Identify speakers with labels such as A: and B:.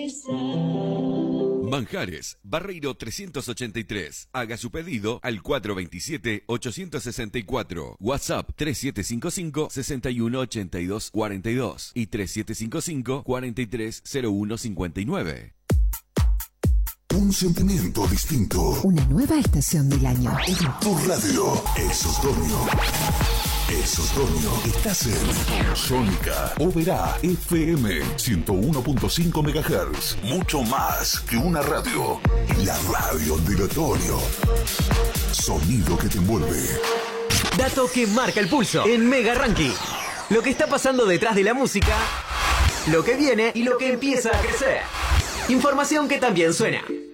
A: Manjares, Barreiro 383. Haga su pedido al 427-864. WhatsApp 3755-618242 y 3755-430159.
B: Un sentimiento distinto.
C: Una nueva estación del año.
B: En tu radio. Es otoño. Es otoño. Estás en Sónica Oberá FM 101.5 MHz. Mucho más que una radio. La radio del otoño. Sonido que te envuelve.
D: Dato que marca el pulso en Mega Ranking. Lo que está pasando detrás de la música, lo que viene y lo que empieza a crecer. Información que también suena.